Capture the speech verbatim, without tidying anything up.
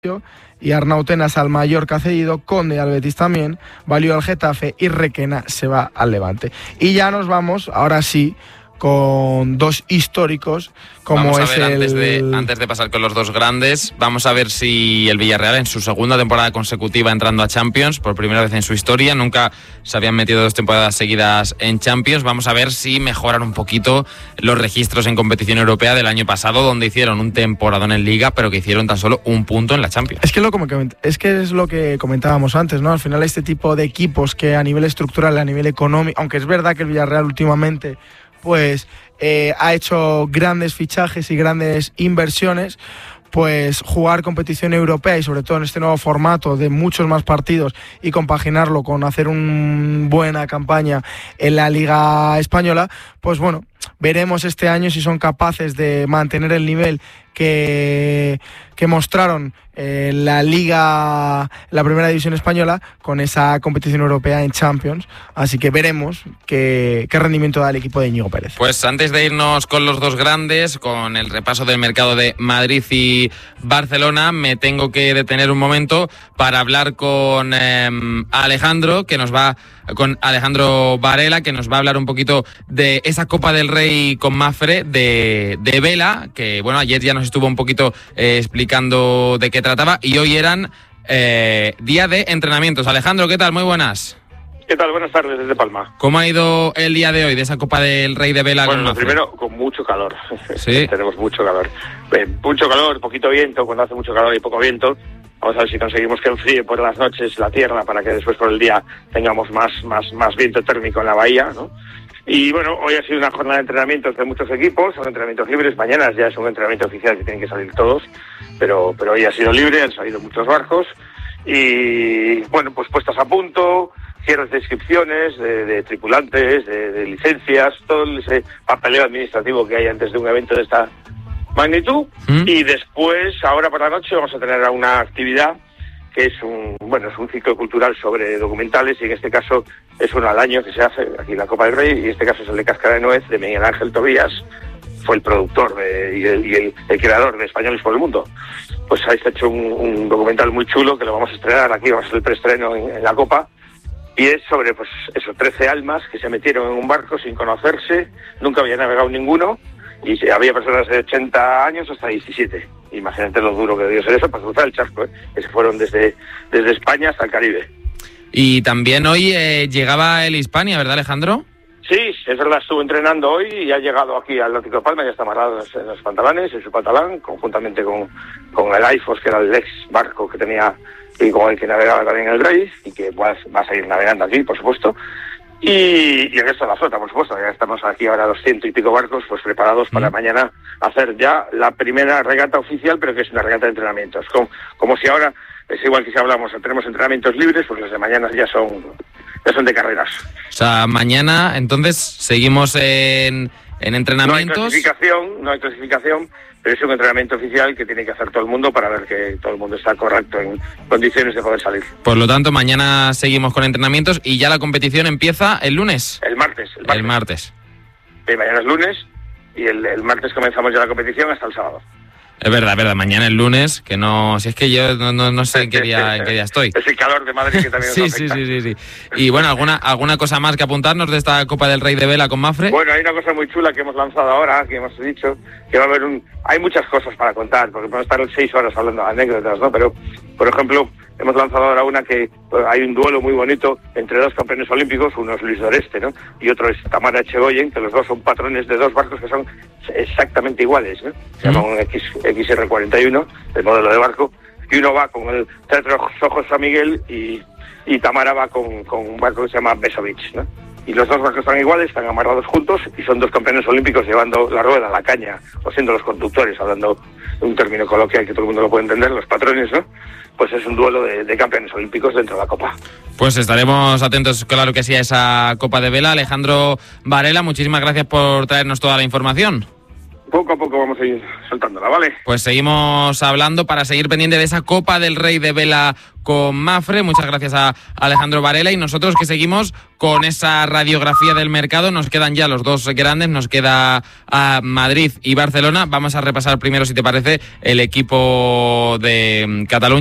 y Arnautenas al Mallorca cedido, Conde al Betis también, Valió al Getafe y Requena se va al Levante. Y ya nos vamos, ahora sí, con dos históricos como vamos a es ver, el... Antes de, antes de pasar con los dos grandes, vamos a ver si el Villarreal en su segunda temporada consecutiva entrando a Champions, por primera vez en su historia, nunca se habían metido dos temporadas seguidas en Champions, vamos a ver si mejoran un poquito los registros en competición europea del año pasado, donde hicieron un temporadón en Liga, pero que hicieron tan solo un punto en la Champions. Es que, lo, es que es lo que comentábamos antes, ¿no? Al final este tipo de equipos que a nivel estructural, a nivel económico, aunque es verdad que el Villarreal últimamente pues eh, ha hecho grandes fichajes y grandes inversiones, pues jugar competición europea y sobre todo en este nuevo formato de muchos más partidos y compaginarlo con hacer una buena campaña en la Liga Española, pues bueno, veremos este año si son capaces de mantener el nivel que, que mostraron en la Liga, la primera división española, con esa competición europea en Champions. Así que veremos qué, qué rendimiento da el equipo de Íñigo Pérez. Pues antes de irnos con los dos grandes, con el repaso del mercado de Madrid y Barcelona, me tengo que detener un momento para hablar con eh, Alejandro, que nos va con Alejandro Varela, que nos va a hablar un poquito de esa Copa del Rey con Mafre de, de vela, que bueno, ayer ya nos estuvo un poquito eh, explicando de qué trataba, y hoy eran eh, día de entrenamientos. Alejandro, ¿qué tal? Muy buenas. ¿Qué tal? Buenas tardes desde Palma. ¿Cómo ha ido el día de hoy de esa Copa del Rey de vela? Bueno, con lo Mafre? primero, con mucho calor. Sí. Tenemos mucho calor. Eh, mucho calor, poquito viento. Cuando hace mucho calor y poco viento, vamos a ver si conseguimos que enfríe por las noches la tierra para que después por el día tengamos más, más, más viento térmico en la bahía, ¿no? Y bueno, hoy ha sido una jornada de entrenamientos de muchos equipos, son entrenamientos libres. Mañana ya es un entrenamiento oficial que tienen que salir todos, pero, pero hoy ha sido libre, han salido muchos barcos y bueno, pues puestas a punto, cierres de inscripciones, de, de tripulantes, de, de licencias, todo ese papeleo administrativo que hay antes de un evento de esta magnitud. ¿Mm? Y después, ahora por la noche, vamos a tener una actividad que es un bueno es un ciclo cultural sobre documentales, y en este caso es uno al año que se hace aquí en la Copa del Rey, y en este caso es el de Cáscara de Nuez, de Miguel Ángel Tobías. Fue el productor de, y, el, y el, el creador de Españoles por el Mundo. Pues ahí está hecho un, un documental muy chulo que lo vamos a estrenar aquí, vamos a hacer el preestreno en, en la Copa, y es sobre pues eso, trece almas que se metieron en un barco sin conocerse, nunca había navegado ninguno, y había personas de ochenta años hasta diecisiete. Imagínate lo duro que debió ser eso para cruzar el charco, ¿eh? Que se fueron desde, desde España hasta el Caribe. Y también hoy eh, llegaba el Hispania, ¿verdad, Alejandro? Sí, es verdad, estuvo entrenando hoy y ha llegado aquí al Atlántico de Palma, ya está amarrado en los pantalones, en su pantalán, conjuntamente con, con el Aifos, que era el ex barco que tenía y con el que navegaba también el Rey, y que va, va a seguir navegando aquí, por supuesto. Y, y el resto de la flota, por supuesto, ya estamos aquí ahora los ciento y pico barcos pues preparados para mm. mañana hacer ya la primera regata oficial, pero que es una regata de entrenamientos. Como, como si ahora, es igual que si hablamos, tenemos entrenamientos libres, pues los de mañana ya son, ya son de carreras. O sea, mañana entonces seguimos en, en entrenamientos. No hay clasificación, no hay clasificación, pero es un entrenamiento oficial que tiene que hacer todo el mundo para ver que todo el mundo está correcto en condiciones de poder salir. Por lo tanto, mañana seguimos con entrenamientos y ya la competición empieza el lunes. El martes. El martes. El martes. Sí, mañana es lunes y el, el martes comenzamos ya la competición hasta el sábado. Es verdad, es verdad, mañana es lunes, que no, si es que yo no, no, no sé en qué día, en qué día estoy. Es el calor de Madrid que también sí, nos sí, afecta. sí, sí, sí. Y bueno, ¿alguna, ¿alguna cosa más que apuntarnos de esta Copa del Rey de vela con Mafre? Bueno, hay una cosa muy chula que hemos lanzado ahora, que hemos dicho, que va a haber un... Hay muchas cosas para contar, porque podemos estar seis horas hablando de anécdotas, ¿no? Pero, por ejemplo, hemos lanzado ahora una que pues, hay un duelo muy bonito entre dos campeones olímpicos, uno es Luis Doreste, ¿no? Y otro es Tamara Echegoyen, que los dos son patrones de dos barcos que son exactamente iguales, ¿no? Se llama un X, X R cuarenta y uno, el modelo de barco, y uno va con el Teatro Ojos San Miguel y, y Tamara va con, con un barco que se llama Besovich, ¿no? Y los dos barcos están iguales, están amarrados juntos y son dos campeones olímpicos llevando la rueda, la caña, o siendo los conductores, hablando de un término coloquial que todo el mundo lo puede entender, los patrones, ¿no? Pues es un duelo de, de campeones olímpicos dentro de la Copa. Pues estaremos atentos, claro que sí, a esa Copa de vela. Alejandro Varela, muchísimas gracias por traernos toda la información. poco a poco vamos a ir soltándola, ¿vale? Pues seguimos hablando para seguir pendiente de esa Copa del Rey de vela con Mapfre. Muchas gracias a Alejandro Varela, y nosotros que seguimos con esa radiografía del mercado. Nos quedan ya los dos grandes, nos queda a Madrid y Barcelona. Vamos a repasar primero, si te parece, el equipo de Cataluña.